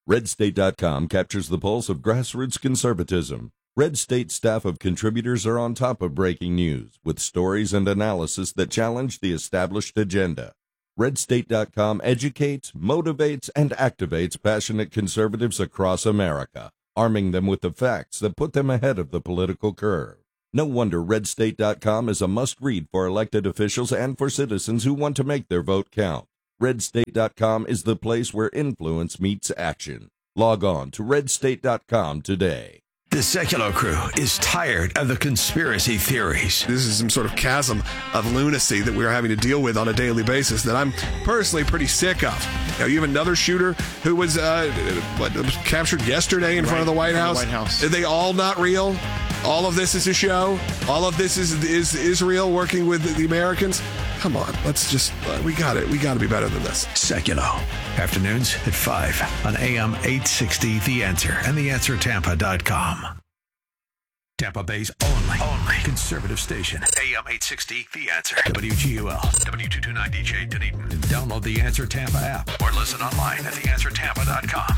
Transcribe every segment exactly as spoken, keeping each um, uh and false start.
red state dot com captures the pulse of grassroots conservatism. Red State staff of contributors are on top of breaking news with stories and analysis that challenge the established agenda. red state dot com educates, motivates, and activates passionate conservatives across America, arming them with the facts that put them ahead of the political curve. No wonder red state dot com is a must-read for elected officials and for citizens who want to make their vote count. red state dot com is the place where influence meets action. Log on to red state dot com today. The Secular Crew is tired of the conspiracy theories. This is some sort of chasm of lunacy that we're having to deal with on a daily basis that I'm personally pretty sick of. Now, you have another shooter who was uh, what, was captured yesterday in right, front of the White House. The White House. Are they all not real? All of this is a show? All of this is is Israel working with the Americans? Come on, let's just, uh, we got it. We got to be better than this. Secular. Afternoons at five on A M eight sixty The Answer and the answer tampa dot com. Tampa Bay's only, only conservative station. A M eight sixty The Answer. W G U L. W two twenty-nine D J Dunedin. Download the Answer Tampa app or listen online at the answer tampa dot com.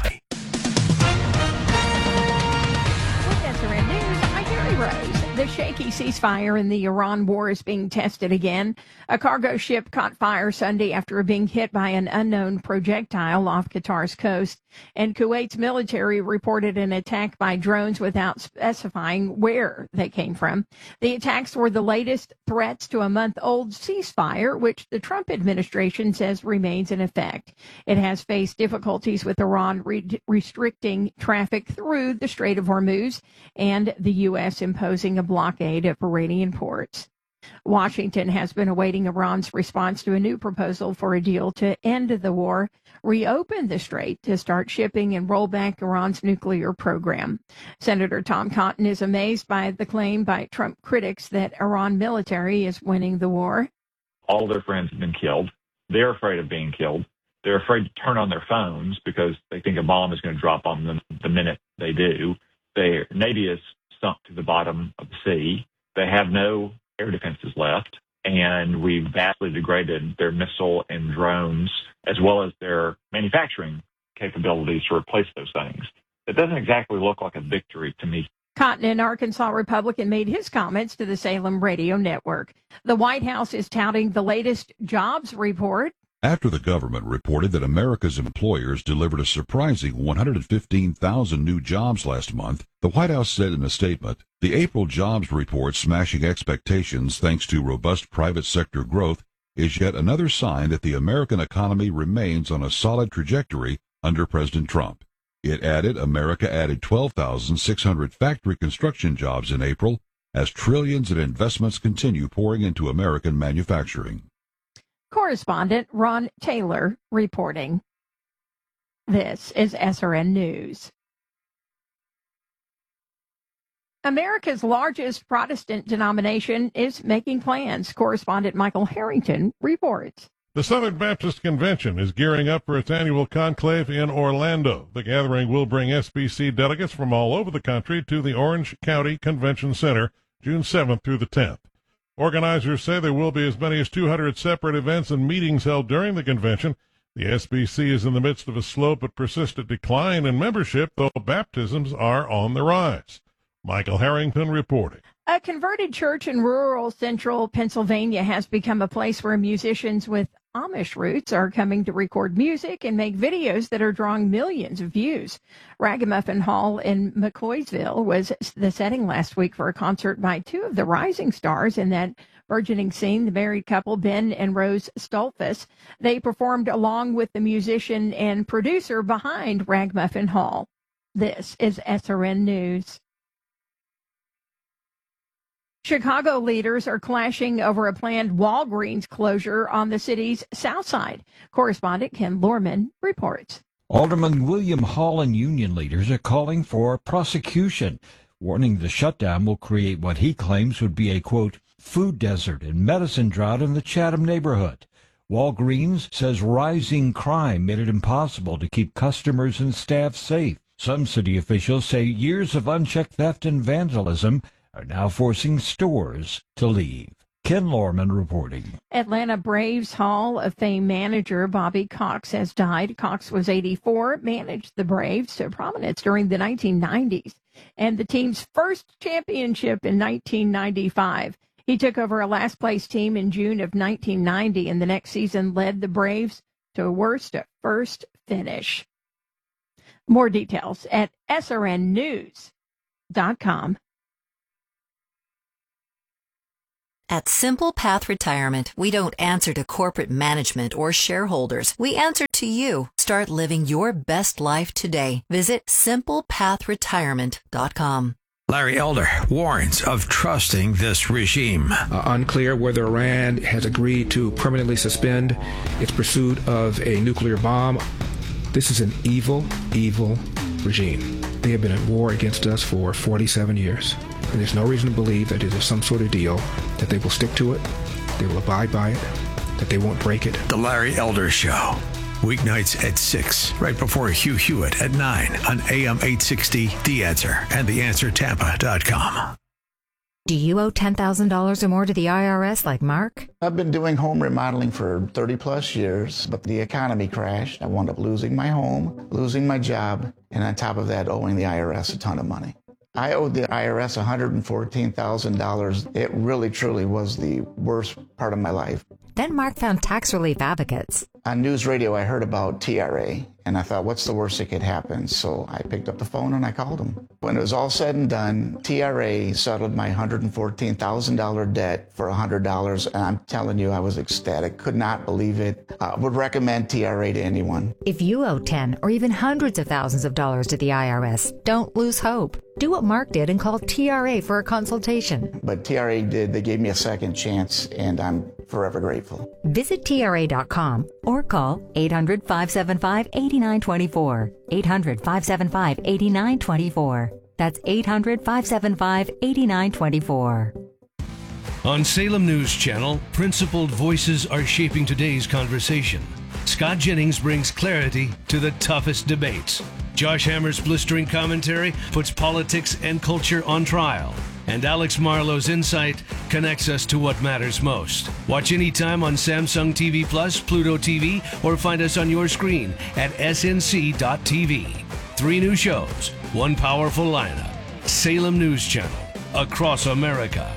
With S R N News, I'm Gary Rose. The shaky ceasefire in the Iran war is being tested again. A cargo ship caught fire Sunday after being hit by an unknown projectile off Qatar's coast. And Kuwait's military reported an attack by drones without specifying where they came from. The attacks were the latest threats to a month-old ceasefire, which the Trump administration says remains in effect. It has faced difficulties with Iran re- restricting traffic through the Strait of Hormuz and the U S imposing a blockade of Iranian ports. Washington has been awaiting Iran's response to a new proposal for a deal to end the war, reopen the strait to start shipping and roll back Iran's nuclear program. Senator Tom Cotton is amazed by the claim by Trump critics that Iran military is winning the war. All their friends have been killed. They're afraid of being killed. They're afraid to turn on their phones because they think a bomb is going to drop on them the minute they do. Their Navy is sunk to the bottom of the sea. They have no air defenses left, and we've vastly degraded their missile and drones as well as their manufacturing capabilities to replace those things. It doesn't exactly look like a victory to me. Cotton, an Arkansas Republican, made his comments to the Salem Radio Network. The White House is touting the latest jobs report. After the government reported that America's employers delivered a surprising one hundred fifteen thousand new jobs last month, the White House said in a statement, the April jobs report smashing expectations thanks to robust private sector growth is yet another sign that the American economy remains on a solid trajectory under President Trump. It added America added twelve thousand six hundred factory construction jobs in April as trillions in investments continue pouring into American manufacturing. Correspondent Ron Taylor reporting. This is S R N News. America's largest Protestant denomination is making plans. Correspondent Michael Harrington reports. The Southern Baptist Convention is gearing up for its annual conclave in Orlando. The gathering will bring S B C delegates from all over the country to the Orange County Convention Center June seventh through the tenth. Organizers say there will be as many as two hundred separate events and meetings held during the convention. The S B C is in the midst of a slow but persistent decline in membership, though baptisms are on the rise. Michael Harrington reporting. A converted church in rural central Pennsylvania has become a place where musicians with Amish roots are coming to record music and make videos that are drawing millions of views. Ragamuffin Hall in McCoysville was the setting last week for a concert by two of the rising stars in that burgeoning scene, the married couple Ben and Rose Stolfus. They performed along with the musician and producer behind Ragamuffin Hall. This is S R N News. Chicago leaders are clashing over a planned Walgreens closure on the city's south side. Correspondent Ken Lorman reports. Alderman William Hall and union leaders are calling for prosecution, warning the shutdown will create what he claims would be a, quote, food desert and medicine drought in the Chatham neighborhood. Walgreens says rising crime made it impossible to keep customers and staff safe. Some city officials say years of unchecked theft and vandalism are now forcing stores to leave. Ken Lorman reporting. Atlanta Braves Hall of Fame manager Bobby Cox has died. Cox was eighty-four, managed the Braves to prominence during the nineteen nineties and the team's first championship in nineteen ninety-five. He took over a last-place team in June of nineteen ninety, and the next season led the Braves to a worst-first finish. More details at S R N news dot com. At Simple Path Retirement, we don't answer to corporate management or shareholders. We answer to you. Start living your best life today. Visit simple path retirement dot com. Larry Elder warns of trusting this regime. Uh, unclear whether Iran has agreed to permanently suspend its pursuit of a nuclear bomb. This is an evil, evil regime. They have been at war against us for forty-seven years. And there's no reason to believe that it is some sort of deal, that they will stick to it, they will abide by it, that they won't break it. The Larry Elder Show. Weeknights at six, right before Hugh Hewitt at nine on A M eight sixty, The Answer, and the answer tampa dot com. Do you owe ten thousand dollars or more to the I R S like Mark? I've been doing home remodeling for thirty plus years, but the economy crashed. I wound up losing my home, losing my job, and on top of that, owing the I R S a ton of money. I owed the I R S one hundred fourteen thousand dollars. It really, truly was the worst part of my life. Then Mark found tax relief advocates. On news radio, I heard about T R A, and I thought, what's the worst that could happen? So I picked up the phone and I called them. When it was all said and done, T R A settled my one hundred fourteen thousand dollars debt for one hundred dollars, and I'm telling you, I was ecstatic. Could not believe it. I uh, would recommend T R A to anyone. If you owe ten or even hundreds of thousands of dollars to the I R S, don't lose hope. Do what Mark did and call T R A for a consultation. But T R A did. They gave me a second chance, and I'm forever grateful. Visit T R A dot com or call eight hundred, five seven five, eight nine two four. eight hundred, five seven five, eight nine two four. That's eight hundred, five seven five, eight nine two four. On Salem News Channel, principled voices are shaping today's conversation. Scott Jennings brings clarity to the toughest debates. Josh Hammer's blistering commentary puts politics and culture on trial. And Alex Marlowe's insight connects us to what matters most. Watch anytime on Samsung T V Plus, Pluto T V, or find us on your screen at S N C dot T V. Three new shows, one powerful lineup. Salem News Channel, across America.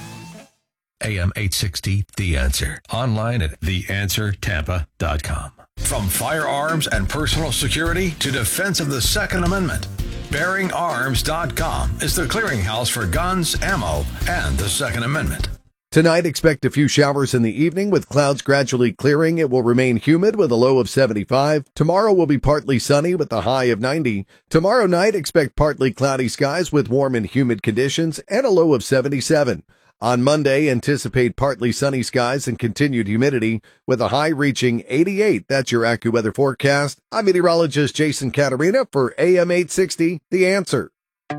A M eight sixty, The Answer. Online at the answer tampa dot com. From firearms and personal security to defense of the Second Amendment, bearing arms dot com is the clearinghouse for guns, ammo, and the Second Amendment. Tonight, expect a few showers in the evening with clouds gradually clearing. It will remain humid with a low of seventy-five. Tomorrow will be partly sunny with a high of ninety. Tomorrow night, expect partly cloudy skies with warm and humid conditions and a low of seventy-seven. On Monday, anticipate partly sunny skies and continued humidity with a high reaching eighty-eight. That's your AccuWeather forecast. I'm meteorologist Jason Caterina for A M eight sixty, The Answer.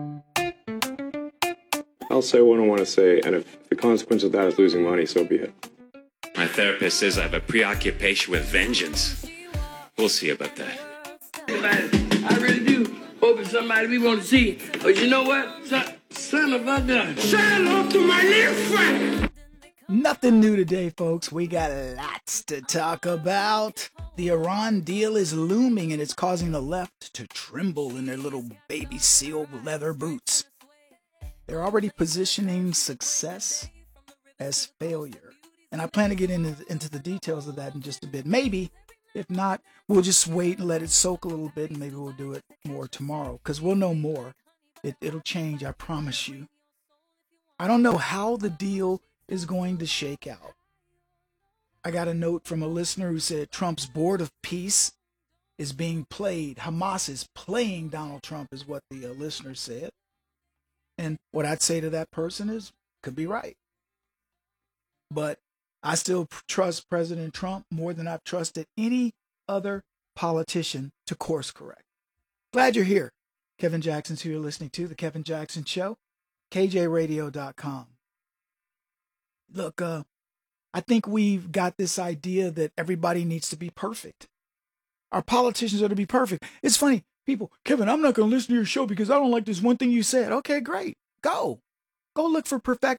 I'll say what I want to say, and if the consequence of that is losing money, so be it. My therapist says I have a preoccupation with vengeance. We'll see about that. I really do hope it's somebody we want to see. But you know what? Son, son of a gun. Shout out to my little friend. Nothing new today, folks. We got lots to talk about. The Iran deal is looming, and it's causing the left to tremble in their little baby seal leather boots. They're already positioning success as failure. And I plan to get into, into the details of that in just a bit. Maybe, if not, we'll just wait and let it soak a little bit, and maybe we'll do it more tomorrow, because we'll know more. It, it'll change, I promise you. I don't know how the deal is going to shake out. I got a note from a listener who said Trump's board of peace is being played. Hamas is playing Donald Trump, is what the uh, listener said. And what I'd say to that person is, could be right. But I still trust President Trump more than I've trusted any other politician to course correct. Glad you're here. Kevin Jackson's who you're listening to, The Kevin Jackson Show, K J radio dot com. Look, uh, I think we've got this idea that everybody needs to be perfect. Our politicians are to be perfect. It's funny. People, Kevin, I'm not going to listen to your show because I don't like this one thing you said. Okay, great. Go. Go look for perfection,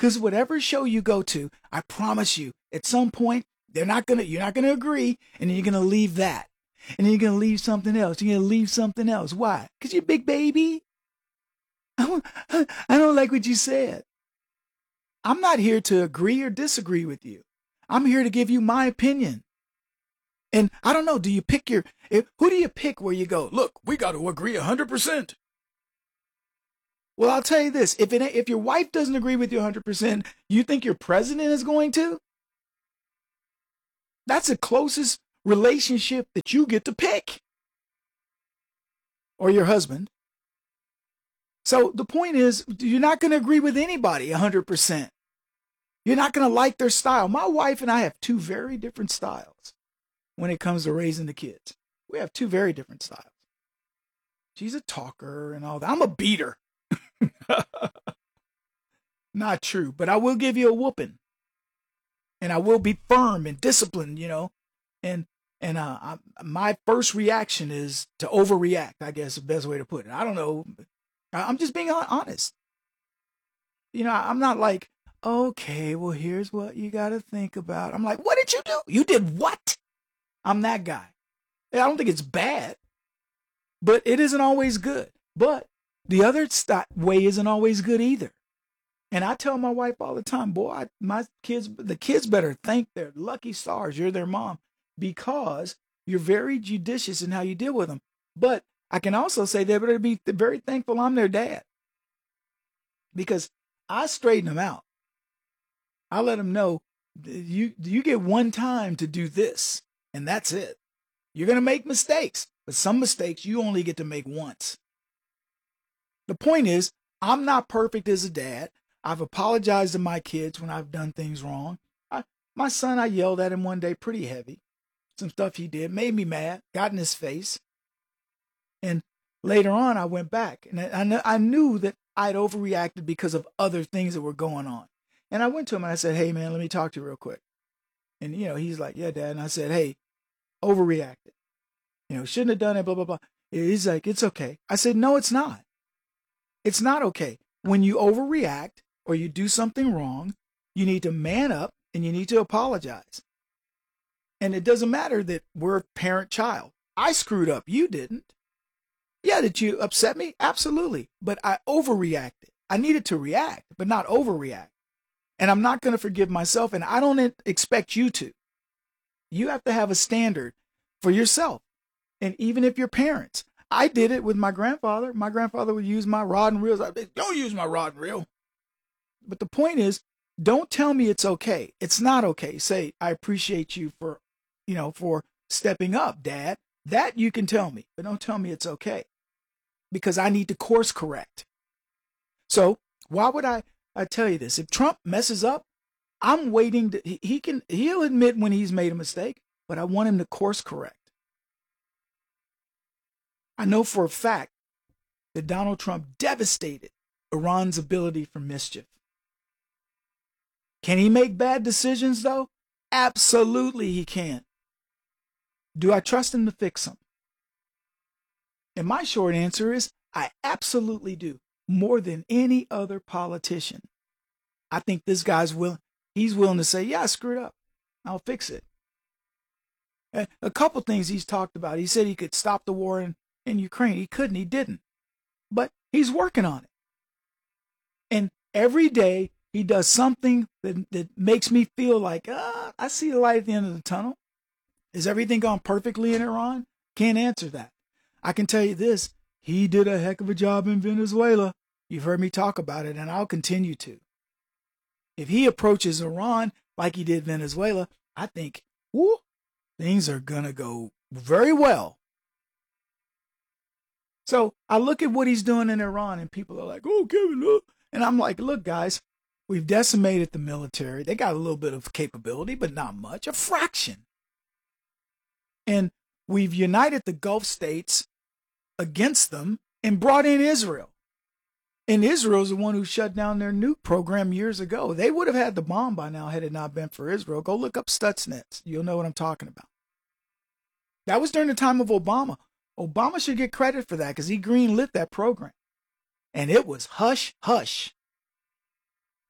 Because whatever show you go to, I promise you, at some point, they're not gonna, you're not gonna agree, and then you're gonna leave that. And then you're gonna leave something else. You're gonna leave something else. Why? Because you're a big baby. I don't, I don't like what you said. I'm not here to agree or disagree with you. I'm here to give you my opinion. And I don't know, do you pick your, if, who do you pick where you go, look, we got to agree one hundred percent. Well, I'll tell you this, if it, if your wife doesn't agree with you one hundred percent, you think your president is going to? That's the closest relationship that you get to pick. Or your husband. So the point is, you're not going to agree with anybody one hundred percent. You're not going to like their style. My wife and I have two very different styles when it comes to raising the kids. We have two very different styles. She's a talker and all that. I'm a beater. Not true, but I will give you a whooping. And I will be firm and disciplined, you know. And and uh, I, my first reaction is to overreact, I guess is the best way to put it. I don't know. I'm just being honest. You know, I'm not like, okay, well, here's what you got to think about. I'm like, what did you do? You did what? I'm that guy. I don't think it's bad, but it isn't always good. But the other st- way isn't always good either. And I tell my wife all the time, boy, I, my kids, the kids better thank their lucky stars. You're their mom because you're very judicious in how you deal with them. But I can also say they better be very thankful I'm their dad because I straighten them out. I let them know you, you get one time to do this and that's it. You're going to make mistakes, but some mistakes you only get to make once. The point is, I'm not perfect as a dad. I've apologized to my kids when I've done things wrong. I, my son, I yelled at him one day pretty heavy. Some stuff he did made me mad, got in his face. And later on, I went back and I, I knew that I'd overreacted because of other things that were going on. And I went to him and I said, hey, man, let me talk to you real quick. And, you know, he's like, yeah, Dad. And I said, hey, overreacted. You know, shouldn't have done it, blah, blah, blah. He's like, it's okay. I said, no, it's not. It's not okay. When you overreact or you do something wrong, you need to man up and you need to apologize. And it doesn't matter that we're parent-child. I screwed up. You didn't. Yeah, did you upset me? Absolutely. But I overreacted. I needed to react, but not overreact. And I'm not going to forgive myself, and I don't expect you to. You have to have a standard for yourself. And even if you're parents, I did it with my grandfather. My grandfather would use my rod and reels. I said, don't use my rod and reel. But the point is, don't tell me it's okay. It's not okay. Say, I appreciate you for, you know, for stepping up, Dad. That you can tell me, but don't tell me it's okay. Because I need to course correct. So why would I, I tell you this? If Trump messes up, I'm waiting to, he, he can, he'll admit when he's made a mistake, but I want him to course correct. I know for a fact that Donald Trump devastated Iran's ability for mischief. Can he make bad decisions though? Absolutely he can. Do I trust him to fix them? And my short answer is I absolutely do. More than any other politician. I think this guy's willing, he's willing to say, yeah, I screwed up. I'll fix it. A couple things he's talked about. He said he could stop the war in, in Ukraine. He couldn't, he didn't. But he's working on it. And every day he does something that, that makes me feel like, ah, I see the light at the end of the tunnel. Is everything gone perfectly in Iran? Can't answer that. I can tell you this. He did a heck of a job in Venezuela. You've heard me talk about it, and I'll continue to. If he approaches Iran like he did Venezuela, I think, whoo, things are going to go very well. So I look at what he's doing in Iran, and people are like, oh, Kevin, look. And I'm like, look, guys, we've decimated the military. They got a little bit of capability, but not much, a fraction. And we've united the Gulf states against them and brought in Israel. And Israel's the one who shut down their nuke program years ago. They would have had the bomb by now had it not been for Israel. Go look up Stuxnet. You'll know what I'm talking about. That was during the time of Obama. Obama should get credit for that because he greenlit that program. And it was hush, hush.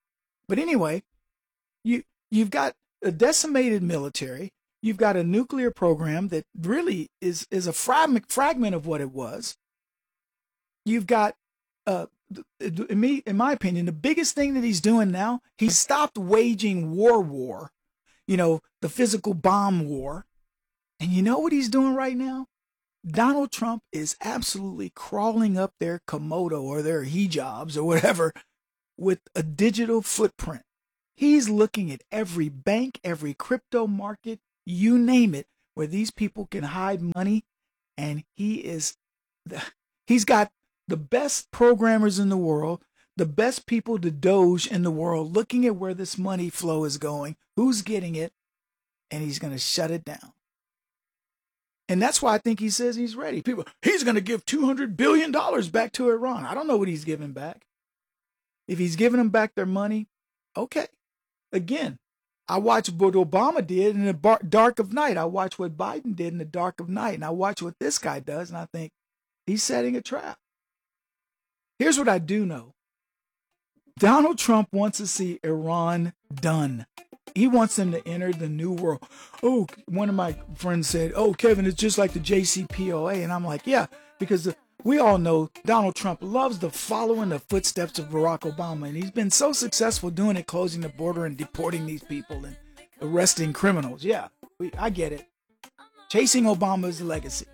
But anyway, you, you've got a decimated military. You've got a nuclear program that really is, is a fragment, fragment of what it was. You've got, uh, in, me, in my opinion, the biggest thing that he's doing now, he's stopped waging war war, you know, the physical bomb war. And you know what he's doing right now? Donald Trump is absolutely crawling up their Komodo or their hijabs or whatever with a digital footprint. He's looking at every bank, every crypto market, you name it, where these people can hide money. And he is, he's got the best programmers in the world, the best people to doge in the world, looking at where this money flow is going, who's getting it, and he's going to shut it down. And that's why I think he says he's ready. People, he's going to give two hundred billion dollars back to Iran. I don't know what he's giving back. If he's giving them back their money, okay. Again, I watched what Obama did in the bar- dark of night. I watched what Biden did in the dark of night. And I watch what this guy does, and I think he's setting a trap. Here's what I do know. Donald Trump wants to see Iran done. He wants them to enter the new world. Oh, one of my friends said, oh, Kevin, it's just like the J C P O A. And I'm like, yeah, because the, we all know Donald Trump loves to follow in the footsteps of Barack Obama. And he's been so successful doing it, closing the border and deporting these people and arresting criminals. Yeah, we, I get it. Chasing Obama's legacy.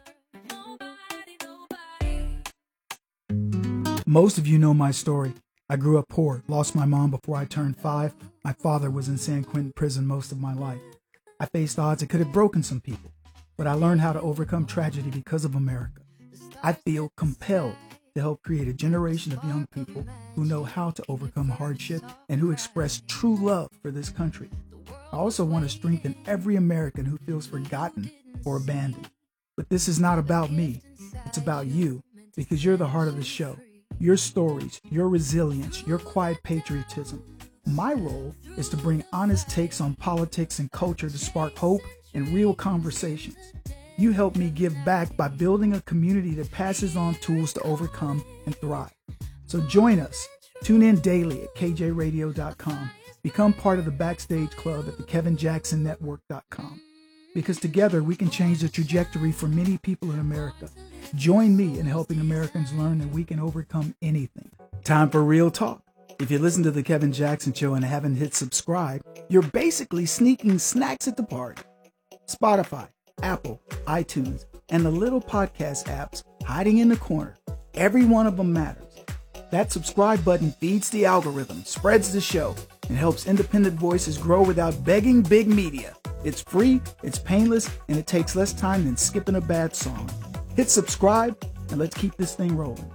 Most of you know my story. I grew up poor, lost my mom before I turned five. My father was in San Quentin prison most of my life. I faced odds that could have broken some people, but I learned how to overcome tragedy because of America. I feel compelled to help create a generation of young people who know how to overcome hardship and who express true love for this country. I also want to strengthen every American who feels forgotten or abandoned. But this is not about me. It's about you, because you're the heart of the show. Your stories, your resilience, your quiet patriotism. My role is to bring honest takes on politics and culture to spark hope and real conversations. You help me give back by building a community that passes on tools to overcome and thrive. So join us. Tune in daily at K J radio dot com. Become part of the Backstage Club at the Kevin Jackson Network dot com. Because together we can change the trajectory for many people in America. Join me in helping Americans learn that we can overcome anything. Time for real talk. If you listen to the Kevin Jackson Show and haven't hit subscribe, you're basically sneaking snacks at the party. Spotify, Apple, iTunes, and the little podcast apps hiding in the corner. Every one of them matters. That subscribe button feeds the algorithm, spreads the show, and helps independent voices grow without begging big media. It's free, it's painless, and it takes less time than skipping a bad song. Hit subscribe, and let's keep this thing rolling.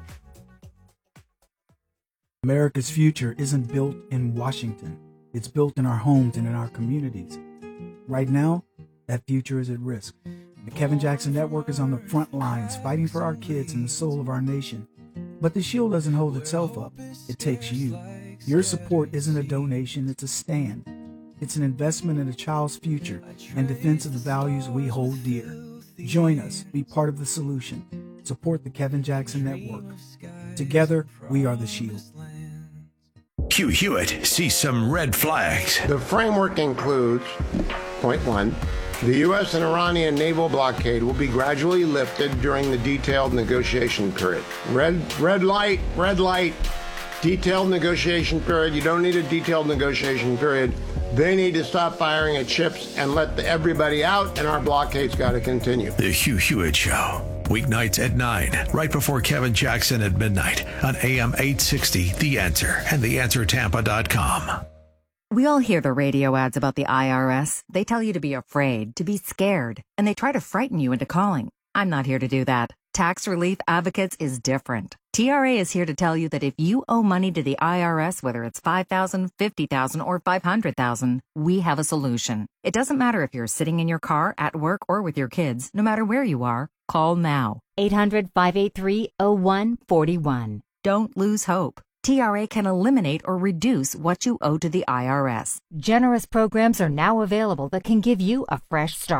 America's future isn't built in Washington. It's built in our homes and in our communities. Right now, that future is at risk. The Kevin Jackson Network is on the front lines, fighting for our kids and the soul of our nation. But the shield doesn't hold itself up. It takes you. Your support isn't a donation, it's a stand. It's an investment in a child's future and defense of the values we hold dear. Join us, be part of the solution. Support the Kevin Jackson Network. Together, we are the shield. Hugh Hewitt sees some red flags. The framework includes, point one, the U S and Iranian naval blockade will be gradually lifted during the detailed negotiation period. Red, red light, red light, detailed negotiation period. You don't need a detailed negotiation period. They need to stop firing at ships and let the, everybody out, and our blockade's got to continue. The Hugh Hewitt Show. Weeknights at nine, right before Kevin Jackson at midnight on A M eight sixty, The Answer and the answer tampa dot com. We all hear the radio ads about the I R S. They tell you to be afraid, to be scared, and they try to frighten you into calling. I'm not here to do that. Tax Relief Advocates is different. T R A is here to tell you that if you owe money to the I R S, whether it's five thousand dollars, fifty thousand dollars, or five hundred thousand dollars, we have a solution. It doesn't matter if you're sitting in your car, at work, or with your kids. No matter where you are, call now. eight hundred, five eight three, oh one four one. Don't lose hope. T R A can eliminate or reduce what you owe to the I R S. Generous programs are now available that can give you a fresh start.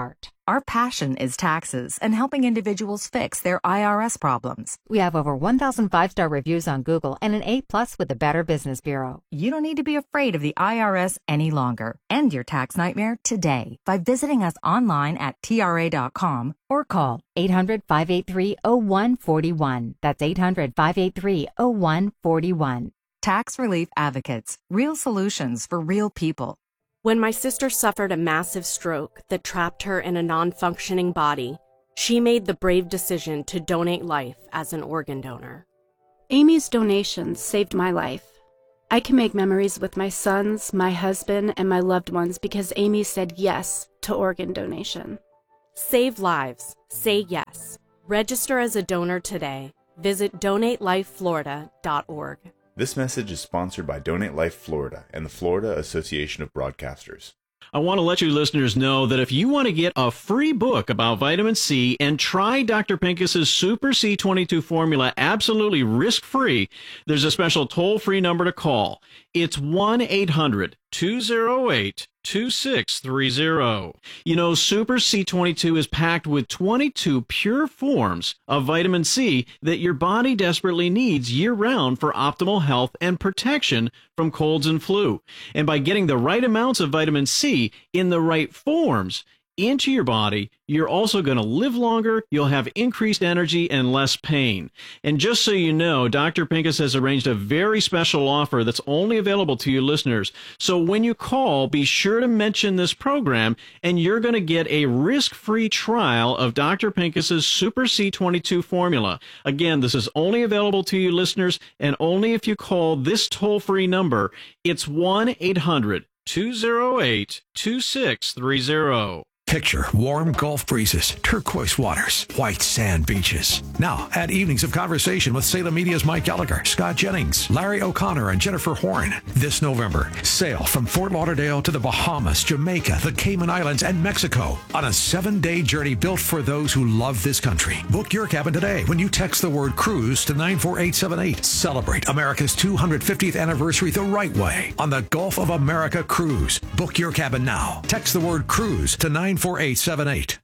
Our passion is taxes and helping individuals fix their I R S problems. We have over one thousand five-star reviews on Google and an A plus with the Better Business Bureau. You don't need to be afraid of the I R S any longer. End your tax nightmare today by visiting us online at T R A dot com or call eight hundred, five eight three, oh one four one. That's eight hundred, five eight three, oh one four one. Tax Relief Advocates. Real solutions for real people. When my sister suffered a massive stroke that trapped her in a non-functioning body, she made the brave decision to donate life as an organ donor. Amy's donations saved my life. I can make memories with my sons, my husband, and my loved ones because Amy said yes to organ donation. Save lives. Say yes. Register as a donor today. Visit donate life florida dot org. This message is sponsored by Donate Life Florida and the Florida Association of Broadcasters. I want to let you listeners know that if you want to get a free book about vitamin C and try Doctor Pincus's Super C twenty-two formula absolutely risk-free, there's a special toll-free number to call. It's one eight hundred, two oh eight, two six three oh. You know, Super C twenty-two is packed with twenty-two pure forms of vitamin C that your body desperately needs year-round for optimal health and protection from colds and flu. And by getting the right amounts of vitamin C in the right forms into your body, you're also going to live longer, you'll have increased energy and less pain. And just so you know, Doctor Pincus has arranged a very special offer that's only available to you listeners. So when you call, be sure to mention this program, and you're going to get a risk-free trial of Doctor Pincus's Super C twenty-two formula. Again, this is only available to you listeners, and only if you call this toll-free number. It's one eight hundred, two oh eight, two six three oh. Picture warm Gulf breezes, turquoise waters, white sand beaches. Now, add evenings of conversation with Salem Media's Mike Gallagher, Scott Jennings, Larry O'Connor, and Jennifer Horn. This November, sail from Fort Lauderdale to the Bahamas, Jamaica, the Cayman Islands, and Mexico on a seven-day journey built for those who love this country. Book your cabin today when you text the word cruise to nine four eight seven eight. Celebrate America's two hundred fiftieth anniversary the right way on the Gulf of America Cruise. Book your cabin now. Text the word cruise to nine four eight seven eight.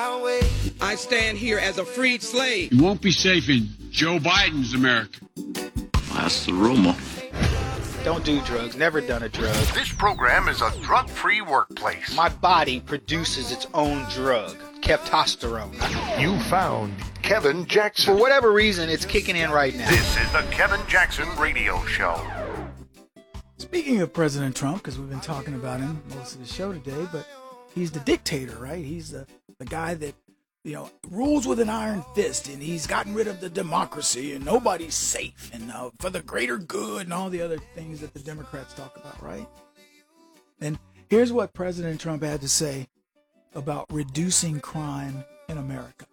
I stand here as a freed slave. You won't be safe in Joe Biden's America. That's the rumor. Don't do drugs. Never done a drug. This program is a drug-free workplace. My body produces its own drug, keptosterone. You found Kevin Jackson. For whatever reason, it's kicking in right now. This is the Kevin Jackson Radio Show. Speaking of President Trump, because we've been talking about him most of the show today, but he's the dictator, right? He's the, the guy that, you know, rules with an iron fist, and he's gotten rid of the democracy, and nobody's safe, and uh, for the greater good, and all the other things that the Democrats talk about, right? And here's what President Trump had to say about reducing crime in America.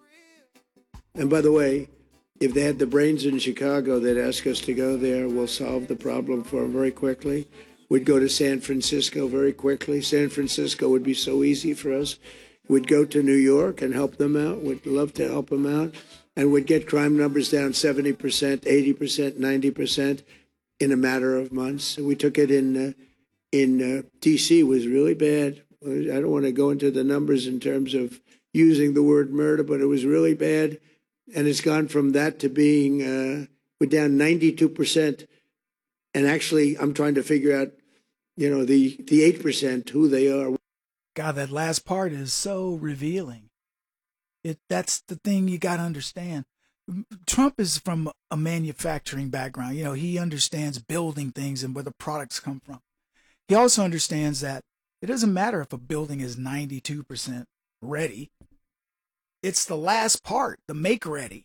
And by the way, if they had the brains in Chicago, they'd ask us to go there. We'll solve the problem for them very quickly. We'd go to San Francisco very quickly. San Francisco would be so easy for us. We'd go to New York and help them out. We'd love to help them out. And we'd get crime numbers down seventy percent, eighty percent, ninety percent in a matter of months. We took it in uh, in uh, D C. It was really bad. I don't want to go into the numbers in terms of using the word murder, but it was really bad. And it's gone from that to being, uh, we're down ninety-two percent. And actually, I'm trying to figure out, you know, the, the eight percent, who they are. God, that last part is so revealing. It That's the thing you got to understand. Trump is from a manufacturing background. You know, he understands building things and where the products come from. He also understands that it doesn't matter if a building is ninety-two percent ready. It's the last part, the make ready.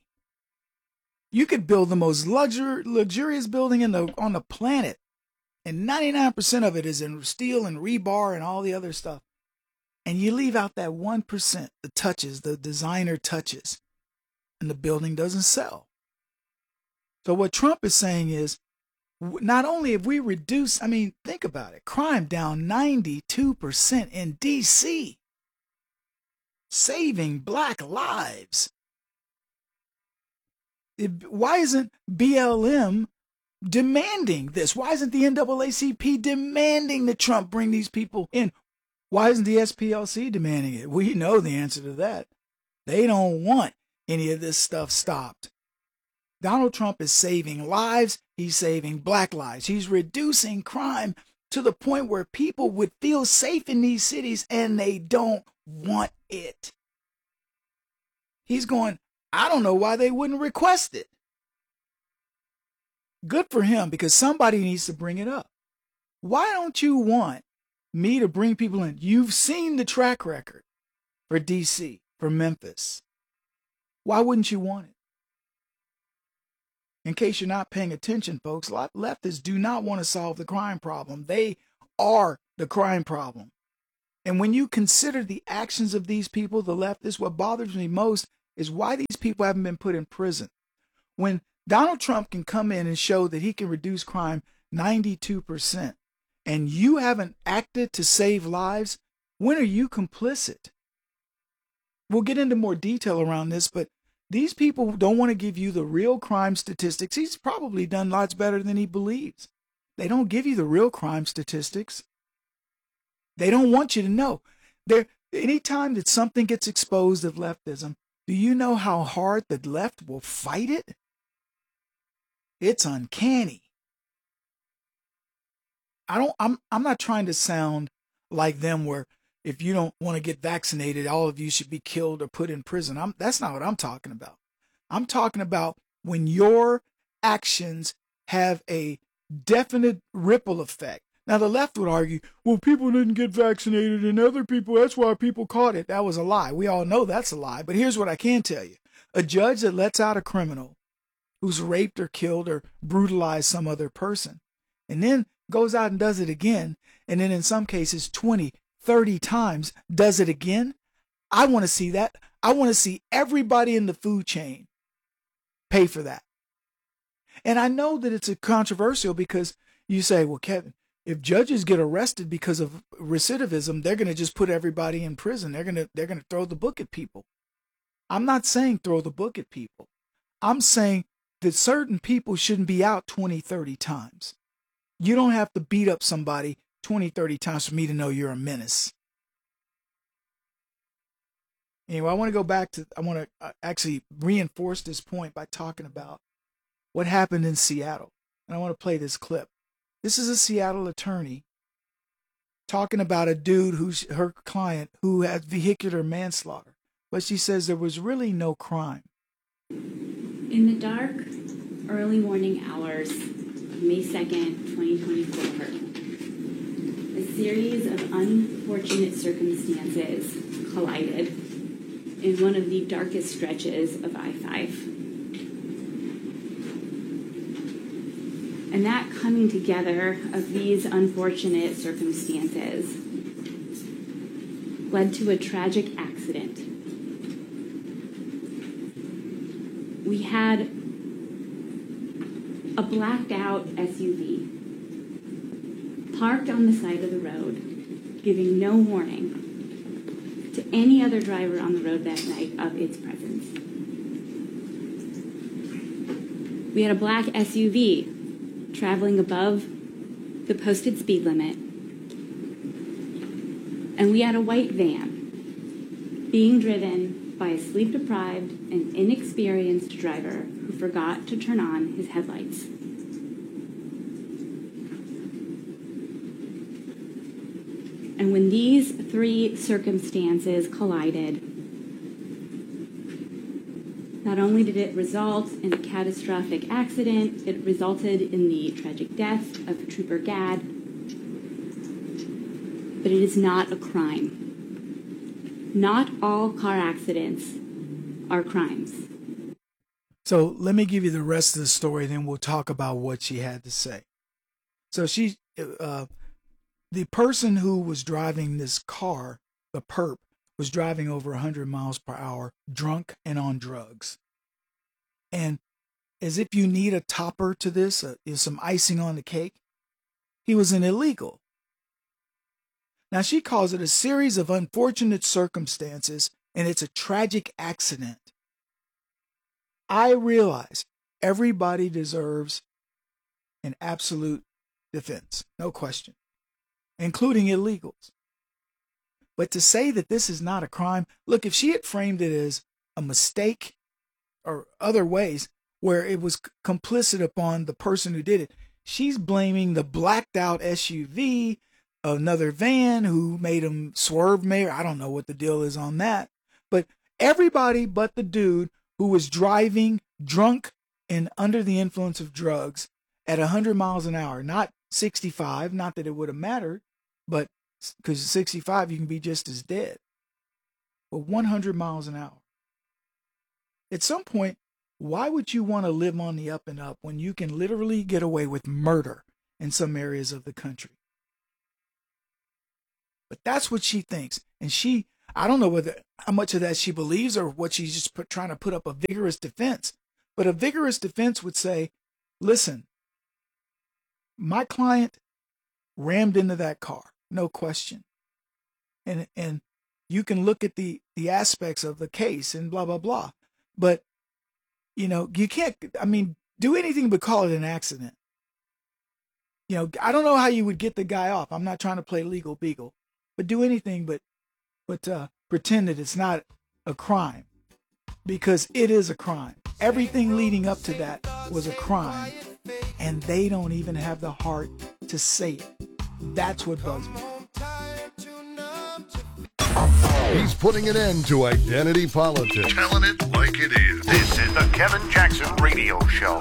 You could build the most luxur- luxurious building in the on the planet, and ninety-nine percent of it is in steel and rebar and all the other stuff. And you leave out that one percent, the touches, the designer touches, and the building doesn't sell. So what Trump is saying is, not only have we reduced, I mean, think about it, crime down ninety-two percent in D C, saving black lives. It, why isn't B L M demanding this? Why isn't the N double A C P demanding that Trump bring these people in? Why isn't the S P L C demanding it? We know the answer to that. They don't want any of this stuff stopped. Donald Trump is saving lives. He's saving black lives. He's reducing crime to the point where people would feel safe in these cities, and they don't want it. He's going, I don't know why they wouldn't request it. Good for him, because somebody needs to bring it up. Why don't you want me to bring people in? You've seen the track record for D C, for Memphis. Why wouldn't you want it? In case you're not paying attention, folks, leftists do not want to solve the crime problem. They are the crime problem. And when you consider the actions of these people, the leftists, what bothers me most is why these people haven't been put in prison. When Donald Trump can come in and show that he can reduce crime ninety-two percent, and you haven't acted to save lives, when are you complicit? We'll get into more detail around this, but these people don't want to give you the real crime statistics. He's probably done lots better than he believes. They don't give you the real crime statistics. They don't want you to know. There, anytime that something gets exposed of leftism, do you know how hard the left will fight it? It's uncanny. I don't, I'm, I'm not trying to sound like them where if you don't want to get vaccinated, all of you should be killed or put in prison. I'm, that's not what I'm talking about. I'm talking about when your actions have a definite ripple effect. Now, the left would argue, well, people didn't get vaccinated and other people, that's why people caught it. That was a lie. We all know that's a lie. But here's what I can tell you. A judge that lets out a criminal who's raped or killed or brutalized some other person, and then goes out and does it again, and then in some cases twenty, thirty times does it again. I want to see that. I want to see everybody in the food chain pay for that. And I know that it's a controversial because you say, well, Kevin, if judges get arrested because of recidivism, they're going to just put everybody in prison. They're going to they're going to throw the book at people. I'm not saying throw the book at people. I'm saying that certain people shouldn't be out twenty, thirty times. You don't have to beat up somebody twenty, thirty times for me to know you're a menace. Anyway, I want to go back to, I want to actually reinforce this point by talking about what happened in Seattle. And I want to play this clip. This is a Seattle attorney talking about a dude who's her client who had vehicular manslaughter. But she says there was really no crime. In the dark, early morning hours of May second, twenty twenty-four, a series of unfortunate circumstances collided in one of the darkest stretches of I five. And that coming together of these unfortunate circumstances led to a tragic accident. We had a blacked out S U V parked on the side of the road, giving no warning to any other driver on the road that night of its presence. We had a black S U V traveling above the posted speed limit, and we had a white van being driven by a sleep-deprived and inexperienced driver who forgot to turn on his headlights. And when these three circumstances collided, not only did it result in a catastrophic accident, it resulted in the tragic death of Trooper Gadd, but it is not a crime. Not all car accidents are crimes. So let me give you the rest of the story, then we'll talk about what she had to say. So she, uh, the person who was driving this car, the perp, was driving over one hundred miles per hour, drunk and on drugs. And as if you need a topper to this, uh, is some icing on the cake, he was an illegal. Now, she calls it a series of unfortunate circumstances, and it's a tragic accident. I realize everybody deserves an absolute defense, no question, including illegals. But to say that this is not a crime, look, if she had framed it as a mistake or other ways where it was complicit upon the person who did it, she's blaming the blacked out S U V, another van who made him swerve mayor. I don't know what the deal is on that. But everybody but the dude who was driving drunk and under the influence of drugs at one hundred miles an hour, not sixty-five, not that it would have mattered, but because sixty-five, you can be just as dead. But one hundred miles an hour. At some point, why would you want to live on the up and up when you can literally get away with murder in some areas of the country? But that's what she thinks. And she, I don't know whether how much of that she believes or what she's just put, trying to put up a vigorous defense. But a vigorous defense would say, listen, my client rammed into that car, no question. And and you can look at the, the aspects of the case and blah, blah, blah. But, you know, you can't, I mean, do anything but call it an accident. You know, I don't know how you would get the guy off. I'm not trying to play legal beagle, but do anything but, but uh, pretend that it's not a crime, because it is a crime. Everything leading up to that was a crime, and they don't even have the heart to say it. That's what bugs me. He's putting an end to identity politics. Telling it like it is. This is the Kevin Jackson Radio Show.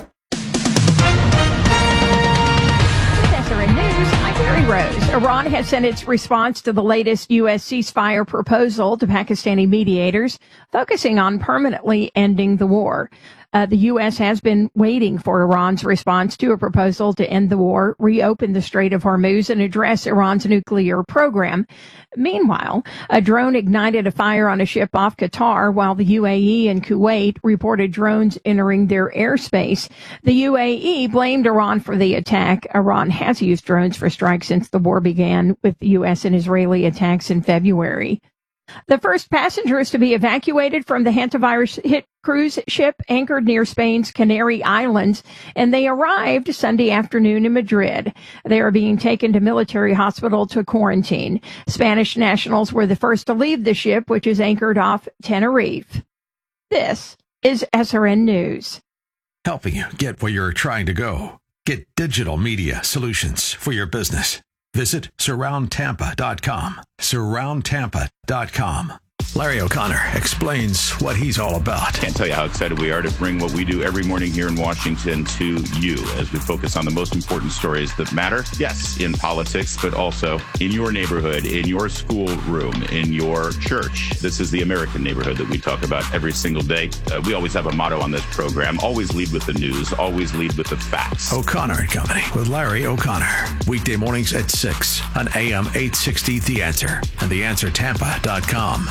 S R N News, I'm Mary Rose. Iran has sent its response to the latest U S ceasefire proposal to Pakistani mediators, focusing on permanently ending the war. Uh, the U S has been waiting for Iran's response to a proposal to end the war, reopen the Strait of Hormuz, and address Iran's nuclear program. Meanwhile, a drone ignited a fire on a ship off Qatar, while the U A E and Kuwait reported drones entering their airspace. The U A E blamed Iran for the attack. Iran has used drones for strikes since the war began, with U S and Israeli attacks in February. The first passengers to be evacuated from the hantavirus-hit cruise ship anchored near Spain's Canary Islands, and they arrived Sunday afternoon in Madrid. They are being taken to military hospital to quarantine. Spanish nationals were the first to leave the ship, which is anchored off Tenerife. This is S R N News. Helping you get where you're trying to go. Get digital media solutions for your business. Visit surround tampa dot com. surround tampa dot com. Larry O'Connor explains what he's all about. Can't tell you how excited we are to bring what we do every morning here in Washington to you as we focus on the most important stories that matter. Yes, in politics, but also in your neighborhood, in your school room, in your church. This is the American neighborhood that we talk about every single day. Uh, we always have a motto on this program: always lead with the news, always lead with the facts. O'Connor and Company with Larry O'Connor. Weekday mornings at six on A M eight sixty The Answer and the answer tampa dot com.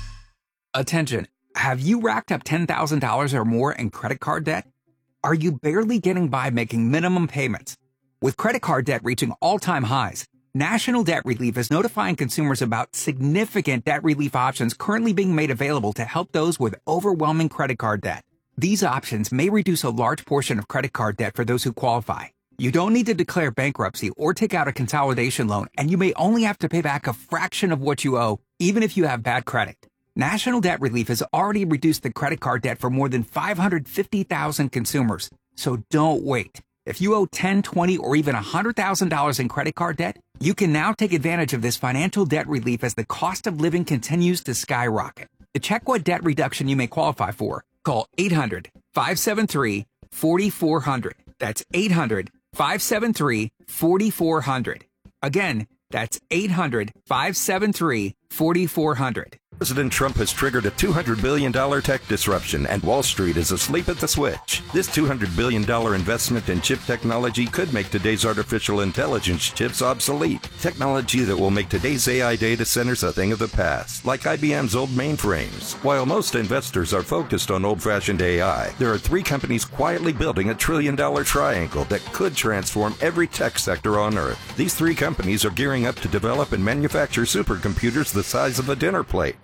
Attention. Have you racked up ten thousand dollars or more in credit card debt? Are you barely getting by making minimum payments? With credit card debt reaching all-time highs, National Debt Relief is notifying consumers about significant debt relief options currently being made available to help those with overwhelming credit card debt. These options may reduce a large portion of credit card debt for those who qualify. You don't need to declare bankruptcy or take out a consolidation loan, and you may only have to pay back a fraction of what you owe, even if you have bad credit. National Debt Relief has already reduced the credit card debt for more than five hundred fifty thousand consumers. So don't wait. If you owe ten, twenty, or even one hundred thousand dollars in credit card debt, you can now take advantage of this financial debt relief as the cost of living continues to skyrocket. To check what debt reduction you may qualify for, call eight hundred, five seven three, four four zero zero. That's eight hundred, five seven three, four four zero zero. Again, that's eight hundred, five seven three, four four zero zero. President Trump has triggered a two hundred billion dollars tech disruption, and Wall Street is asleep at the switch. This two hundred billion dollars investment in chip technology could make today's artificial intelligence chips obsolete. Technology that will make today's A I data centers a thing of the past, like I B M's old mainframes. While most investors are focused on old-fashioned A I, there are three companies quietly building a trillion-dollar triangle that could transform every tech sector on Earth. These three companies are gearing up to develop and manufacture supercomputers the size of a dinner plate.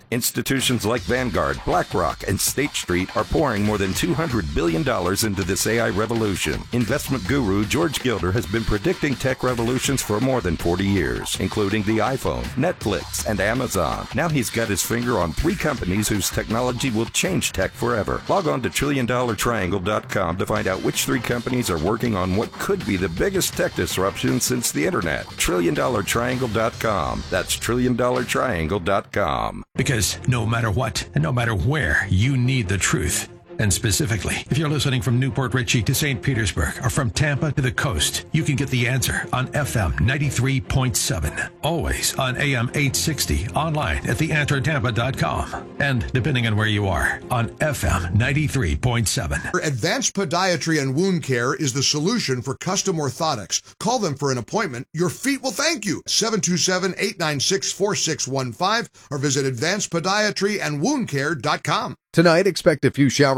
Institutions like Vanguard, BlackRock, and State Street are pouring more than two hundred billion dollars into this A I revolution. Investment guru George Gilder has been predicting tech revolutions for more than forty years, including the iPhone, Netflix, and Amazon. Now he's got his finger on three companies whose technology will change tech forever. Log on to trillion dollar triangle dot com to find out which three companies are working on what could be the biggest tech disruption since the internet. trillion dollar triangle dot com. That's trillion dollar triangle dot com. Because no matter what and no matter where, you need the truth. And specifically, if you're listening from Newport Richey to Saint Petersburg or from Tampa to the coast, you can get the answer on F M ninety-three point seven. Always on A M eight sixty, online at the answer tampa dot com. And depending on where you are, on F M ninety-three point seven. Advanced Podiatry and Wound Care is the solution for custom orthotics. Call them for an appointment. Your feet will thank you. seven two seven, eight nine six, four six one five or visit advanced podiatry and wound care dot com. Tonight, expect a few showers